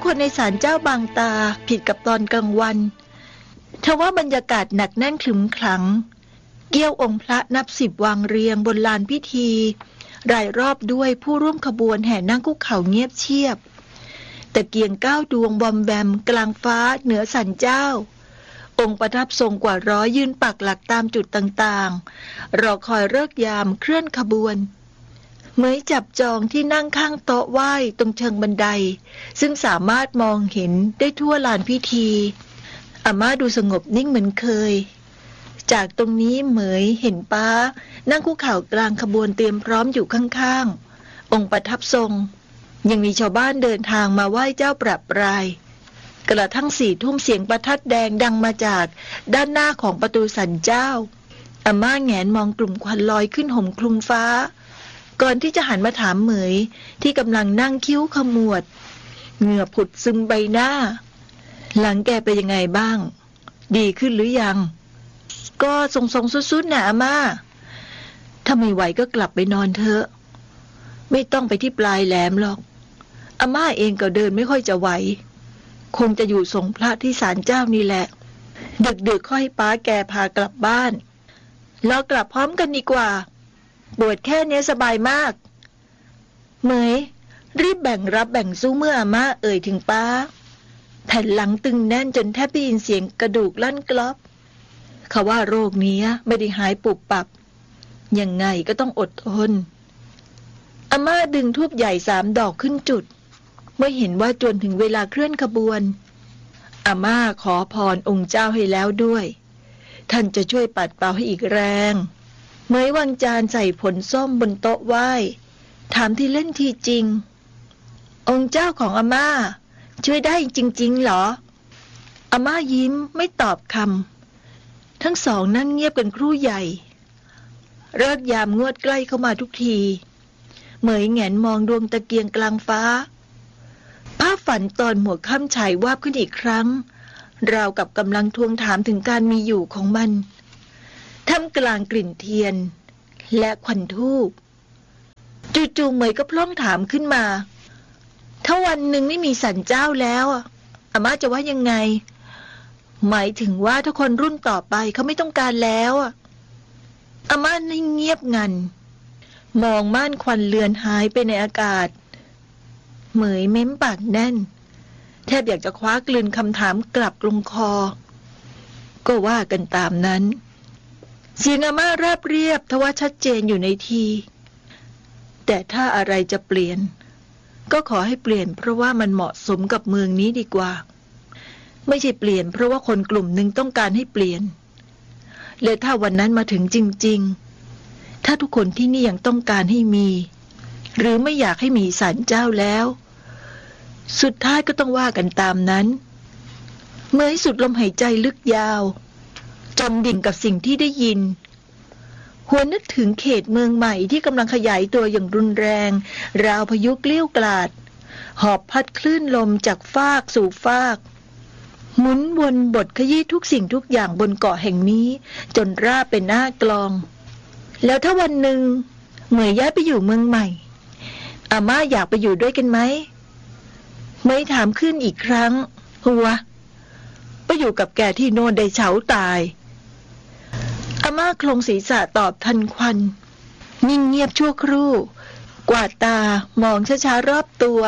คนในศาลเจ้าบางตาผิดกับตอนกลางวันทว่าบรรยากาศหนักแน่นขรึมขลังเกี้ยวองค์พระนับ10วางเรียงบนลานพิธีรายรอบด้วยผู้ร่วมขบวนแห่นั่งคุกเข่าเงียบเชียบตะเกียง9 ดวงบอมแบมกลางฟ้าเหนือศาลเจ้าองค์ประทับทรงกว่า100ยืนปักหลักตามจุดต่างๆรอคอยฤกษ์ยามเคลื่อนขบวนเหมยจับจองที่นั่งข้างโต๊ะไหว้ตรงเชิงบันไดซึ่งสามารถมองเห็นได้ทั่วลานพิธีอาม่าดูสงบนิ่งเหมือนเคยจากตรงนี้เหมยเห็นป้านั่งคุกเข่ากลางขบวนเตรียมพร้อมอยู่ข้างๆองค์ประทับทรงยังมีชาวบ้านเดินทางมาไหว้เจ้าประปรายกระทั่ง4 ทุ่มเสียงประทัดแดงดังมาจากด้านหน้าของประตูศาลเจ้าอาม่าแงนมองกลุ่มควันลอยขึ้นห่มคลุมฟ้าก่อนที่จะหันมาถามเหมยที่กำลังนั่งคิ้วขมวดเหงื่อผุดซึมใบหน้าหลังแกเป็นยังไงบ้างดีขึ้นหรือยังก็ทรงๆสุดๆนะอาม่าถ้าไม่ไหวก็กลับไปนอนเถอะไม่ต้องไปที่ปลายแหลมหรอกอาม่าเองก็เดินไม่ค่อยจะไหวคงจะอยู่ทรงพระที่ศาลเจ้านี่แหละดึกๆค่อยป้าแกพากลับบ้านเรากลับพร้อมกันดีกว่าปวดแค่นี้สบายมากเหมยรีบแบ่งรับแบ่งสู้เมื่ออาม่าเอ่ยถึงป้าแผ่นหลังตึงแน่นจนแทบได้ยินเสียงกระดูกลั่นกรอบเขาว่าโรคนี้ไม่ได้หายปุบปับยังไงก็ต้องอดทนอาม่าดึงธูปใหญ่3 ดอกขึ้นจุดเมื่อเห็นว่าจนถึงเวลาเคลื่อนขบวนอาม่าขอพรองค์เจ้าให้แล้วด้วยท่านจะช่วยปัดเป่าให้อีกแรงเหมยวางจานใส่ผลส้มบนโต๊ะไหว้ถามที่เล่นทีจริงองค์เจ้าของอาม่าช่วยได้จริงๆเหรออาม่ายิ้มไม่ตอบคำทั้งสองนั่งเงียบกันครู่ใหญ่ฤกษ์ยามงวดใกล้เข้ามาทุกทีเหมยแงนมองดวงตะเกียงกลางฟ้าภาพฝันตอนหัวค่ำฉายวาบขึ้นอีกครั้งราวกับกำลังทวงถามถึงการมีอยู่ของมันท่ามกลางกลิ่นเทียนและควันธูปจู่ๆเหมยก็พล่องถามขึ้นมาถ้าวันหนึ่งไม่มีศาลเจ้าแล้วอาม่าจะว่ายังไงหมายถึงว่าถ้าคนรุ่นต่อไปเขาไม่ต้องการแล้วอาม่านิ่งเงียบงันมองม่านควันเลือนหายไปในอากาศเหมยเม้มปากแน่นแทบอยากจะคว้ากลืนคำถามกลับลงคอก็ว่ากันตามนั้นเสียงอาม่าราบเรียบทว่าชัดเจนอยู่ในทีแต่ถ้าอะไรจะเปลี่ยนก็ขอให้เปลี่ยนเพราะว่ามันเหมาะสมกับเมืองนี้ดีกว่าไม่ใช่เปลี่ยนเพราะว่าคนกลุ่มหนึ่งต้องการให้เปลี่ยนและถ้าวันนั้นมาถึงจริงๆถ้าทุกคนที่นี่ยังต้องการให้มีหรือไม่อยากให้มีศาลเจ้าแล้วสุดท้ายก็ต้องว่ากันตามนั้นเมื่อให้สุดลมหายใจลึกยาวจมดิ่งกับสิ่งที่ได้ยินหวนนึกถึงเขตเมืองใหม่ที่กำลังขยายตัวอย่างรุนแรงราวพายุเกลี้ยวกล่อมหอบพัดคลื่นลมจากฟากสู่ฟากหมุนวนบทขยี้ทุกสิ่งทุกอย่างบนเกาะแห่งนี้จนราบเป็นหน้ากลองแล้วถ้าวันหนึ่งเหมยย้ายไปอยู่เมืองใหม่อาม่าอยากไปอยู่ด้วยกันไหมไม่ถามขึ้นอีกครั้งหัวไปอยู่กับแกที่โน่นได้เฉาตายอาม่าโครงศีรษะตอบทันควันนิ่งเงียบชั่วครู่กวาดตามองช้าๆรอบตัว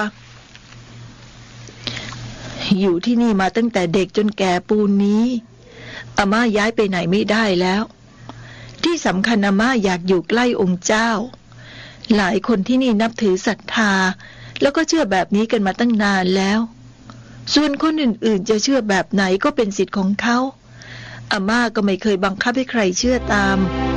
อยู่ที่นี่มาตั้งแต่เด็กจนแก่ปูนนี้อาม่าย้ายไปไหนไม่ได้แล้วที่สำคัญอาม่าอยากอยู่ใกล้องค์เจ้าหลายคนที่นี่นับถือศรัทธาแล้วก็เชื่อแบบนี้กันมาตั้งนานแล้วส่วนคนอื่นๆจะเชื่อแบบไหนก็เป็นสิทธิ์ของเขาอาม่าก็ไม่เคยบังคับให้ใครเชื่อตาม